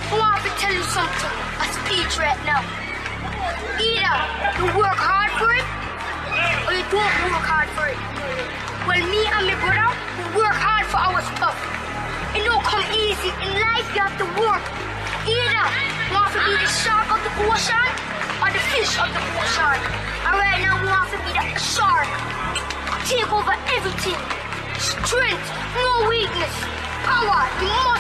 I want to tell you something. A speech right now. Either you work hard for it, or you don't work hard for it. Well, me and my brother, we work hard for our stuff. It don't come easy. In life, you have to work. Either you want to be the shark of the ocean, or the fish of the ocean. And right now, we want to be the shark. Take over everything. Strength, no weakness. Power, the money.